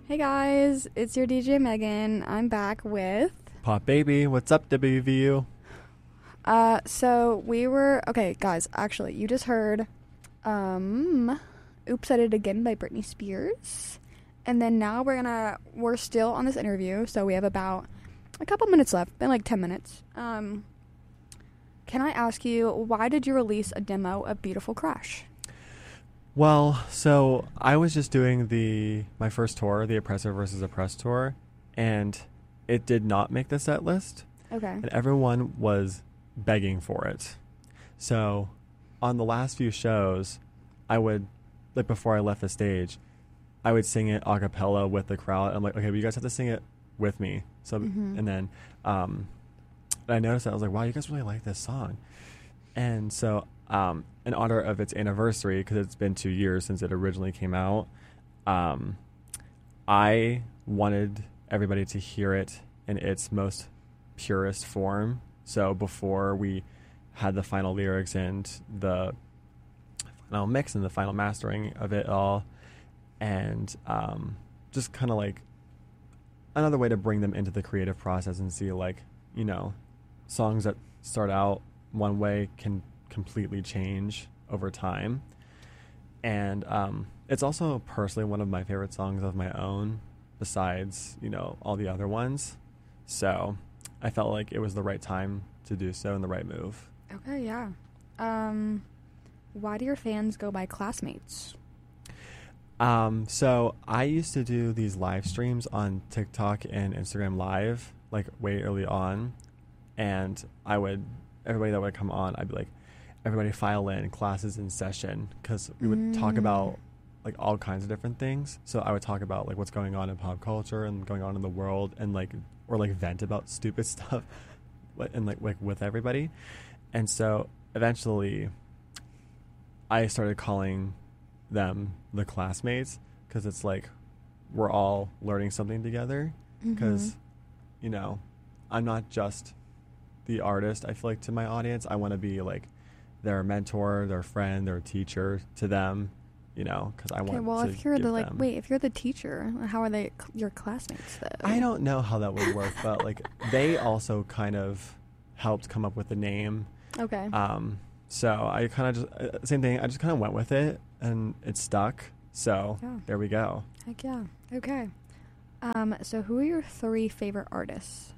Hey guys, it's your DJ Megan. I'm back with Pop Baby, what's up, WVU? okay guys, actually you just heard Oops I Did It Again by Britney Spears. And then now we're still on this interview, so we have about a couple minutes left, been like 10 minutes. Can I ask you, why did you release a demo of Beautiful Crash? Well, so I was just doing my first tour, the Oppressor versus Oppressed tour, and it did not make the set list. Okay. And everyone was begging for it. So on the last few shows, I would, like before I left the stage, I would sing it a cappella with the crowd. I'm like, okay, but you guys have to sing it with me. So, and then I noticed that I was like, wow, you guys really like this song. And so in honor of its anniversary, because it's been 2 years since it originally came out, I wanted everybody to hear it in its most purest form. So before we had the final lyrics and the final mix and the final mastering of it all, and just kind of like another way to bring them into the creative process and see, like, you know, songs that start out one way can completely change over time. And it's also personally one of my favorite songs of my own, besides, you know, all the other ones. So I felt like it was the right time to do so and the right move. Okay, yeah. Why do your fans go by Classmates? So I used to do these live streams on TikTok and Instagram Live, like way early on. And everybody that would come on, I'd be like, everybody file in, classes in session, because we would talk about like all kinds of different things. So I would talk about like what's going on in pop culture and going on in the world, and or vent about stupid stuff and like with everybody. And so eventually I started calling them the Classmates, because it's like we're all learning something together, because you know, I'm not just the artist. I feel like to my audience, I want to be like their mentor, their friend, their teacher to them, you know, because I want to if you're them. if you're the teacher, how are they your classmates though? I don't know how that would work, but like they also kind of helped come up with the name. Okay. So I kind of just same thing. I just kind of went with it, and it stuck. So There we go. Heck yeah. Okay. So who are your 3 favorite artists?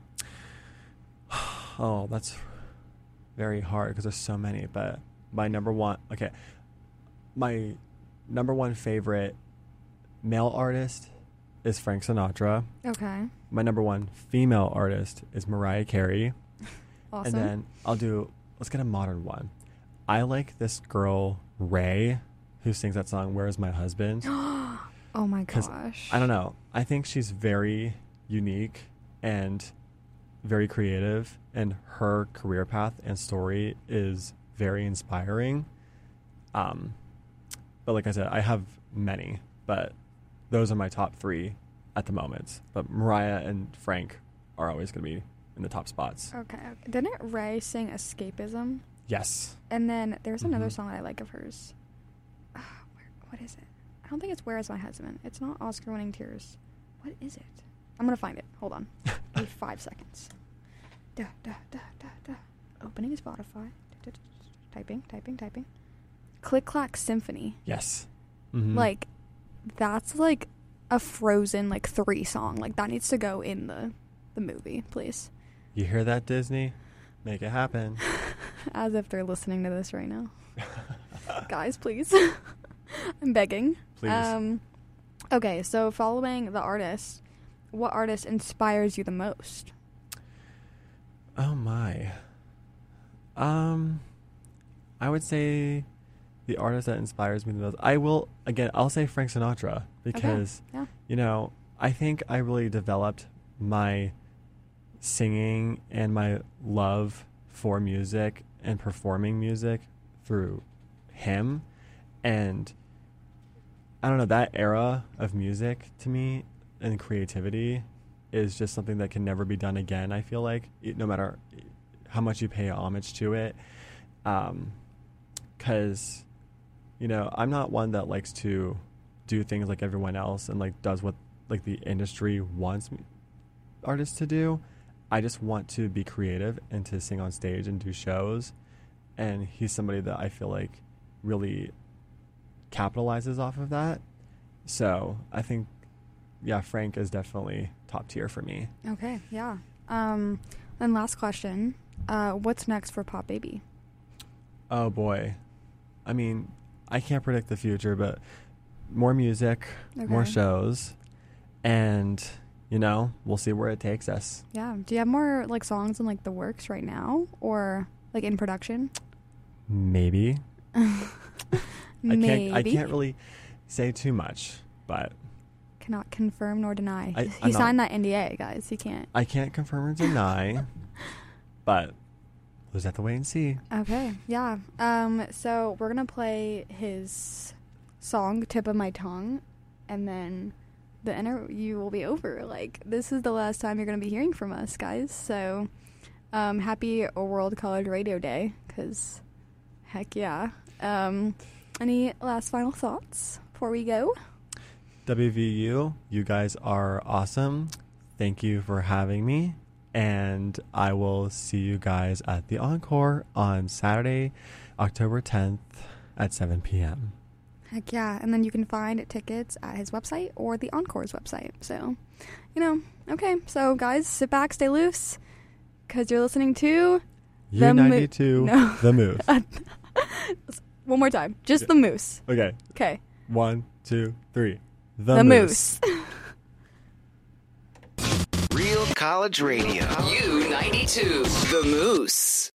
Oh, that's very hard because there's so many. But my number one favorite male artist is Frank Sinatra. Okay. My number one female artist is Mariah Carey. Awesome. And then let's get a modern one. I like this girl, Ray, who sings that song, Where's My Husband? Oh my gosh. I don't know. I think she's very unique and very creative, and her career path and story is very inspiring. But like I said, I have many, but those are my top 3 at the moment. But Mariah and Frank are always going to be in the top spots. Okay. Didn't Ray sing Escapism? Yes. And then there's another song that I like of hers. What is it? I don't think it's Where's My Husband. It's not Oscar Winning Tears. What is it? I'm going to find it. Hold on. Give me 5 seconds. Opening Spotify. Typing. Click Clack Symphony. Yes. Like, that's like a Frozen 3 song. Like, that needs to go in the movie, please. You hear that, Disney? Make it happen. As if they're listening to this right now. Guys, please. I'm begging. Please. Okay, so following the artist, what artist inspires you the most? Oh my. I would say the artist that inspires me the most. I'll say Frank Sinatra, because you know, I think I really developed my singing and my love for music and performing music through him. And I don't know, that era of music to me and creativity is just something that can never be done again, I feel like, no matter how much you pay homage to it. Because, you know, I'm not one that likes to do things like everyone else and like does what like the industry wants artists to do. I just want to be creative and to sing on stage and do shows. And he's somebody that I feel like really capitalizes off of that. So I think, yeah, Frank is definitely top tier for me. Okay, yeah. And last question, what's next for Pop Baby? Oh boy. I mean, I can't predict the future, but more music, more shows, and, you know, we'll see where it takes us. Yeah. Do you have more, like, songs in, like, the works right now? Or, like, in production? Maybe. Maybe. I can't really say too much, but... Cannot confirm nor deny. I'm He signed that NDA, guys. He can't. I can't confirm or deny, but we'll just have to wait and see. Okay, yeah. So we're going to play his song, Tip of My Tongue, and then the interview will be over. Like, this is the last time you're going to be hearing from us, guys. So, happy World College Radio Day, because heck yeah. Any last final thoughts before we go? WVU, you guys are awesome. Thank you for having me. And I will see you guys at the Encore on Saturday, October 10th at 7 p.m. Heck yeah. And then you can find tickets at his website or the Encore's website. So, you know, okay. So, guys, sit back, stay loose, because you're listening to... U92, The Moose. One more time. Just The Moose. Okay. Okay. 1, 2, 3. The Moose. Real College Radio. U92. The Moose.